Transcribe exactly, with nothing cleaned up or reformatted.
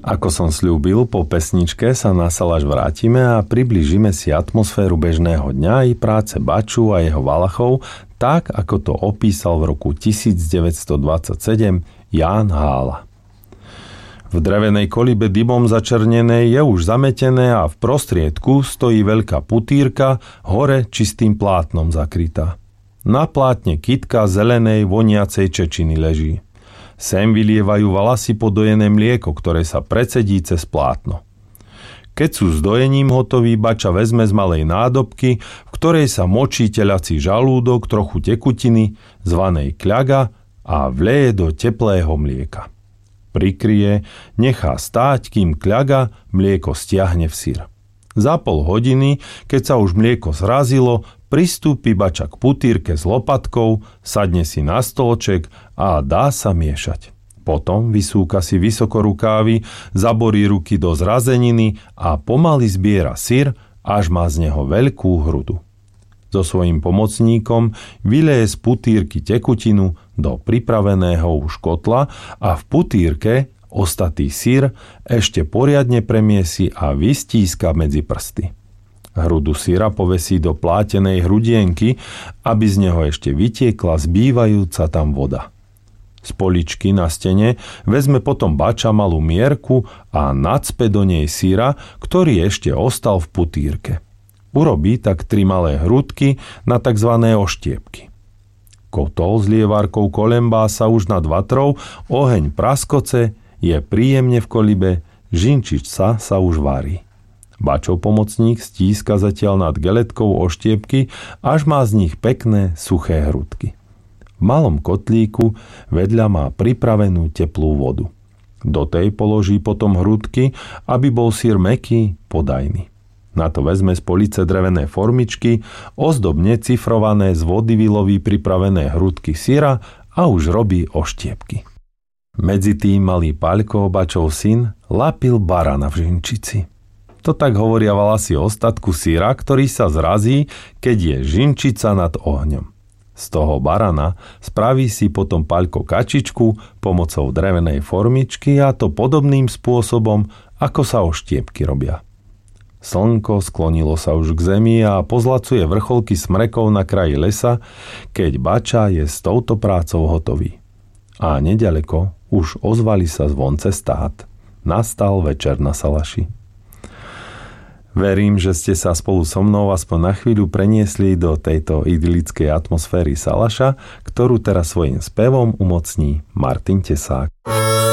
Ako som sľúbil, po pesničke sa na Salaš vrátime a priblížime si atmosféru bežného dňa i práce Baču a jeho valachov, tak ako to opísal v roku devätnásťstodvadsaťsedem Ján Hála. V drevenej kolibe dymom začernenej je už zametené a v prostriedku stojí veľká putírka, hore čistým plátnom zakrytá. Na plátne kytka zelenej voniacej čečiny leží. Sem vylievajú valasy podojené mlieko, ktoré sa precedí cez plátno. Keď sú s dojením hotoví, Bača vezme z malej nádobky, v ktorej sa močí telací žalúdok, trochu tekutiny, zvanej kľaga a vleje do teplého mlieka. Prikryje, nechá stáť, kým kľaga mlieko stiahne v syr. Za pol hodiny, keď sa už mlieko zrazilo, pristúpi Bača k putírke s lopatkou, sadne si na stolček a dá sa miešať. Potom vysúka si vysokorukávy, zaborí ruky do zrazeniny a pomaly zbiera syr, až má z neho veľkú hrudu. So svojím pomocníkom vyleje z putírky tekutinu do pripraveného už kotla a v putírke ostatý syr ešte poriadne premiesi a vystíska medzi prsty. Hrudu syra povesí do plátenej hrudienky, aby z neho ešte vytiekla zbývajúca tam voda. Z poličky na stene vezme potom Bača malú mierku a nacpe do nej syra, ktorý ešte ostal v putírke. Urobí tak tri malé hrudky na tzv. Oštiepky. Kotol s lievárkou kolembá sa už nad vatrou, oheň praskoce, je príjemne v kolibe, žinčica sa už varí. Bačov pomocník stíska zatiaľ nad geletkou oštiepky, až má z nich pekné, suché hrudky. V malom kotlíku vedľa má pripravenú teplú vodu. Do tej položí potom hrudky, aby bol syr mäkký, podajný. Na to vezme z police drevené formičky, ozdobne cifrované z vody vyloví pripravené hrudky syra a už robí oštiepky. Medzi tým malý Paľko, Bačov syn, lapil barana v žinčici. To tak hovoria valasy o statku syra, ktorý sa zrazí, keď je žinčica nad ohňom. Z toho barana spraví si potom Paľko kačičku pomocou drevenej formičky a to podobným spôsobom, ako sa oštiepky robia. Slnko sklonilo sa už k zemi a pozlacuje vrcholky smrekov na kraji lesa, keď Bača je s touto prácou hotový. A neďaleko už ozvali sa zvonce stát. Nastal večer na Salaši. Verím, že ste sa spolu so mnou aspoň na chvíľu preniesli do tejto idylickej atmosféry Salaša, ktorú teraz svojím spevom umocní Martin Tesák.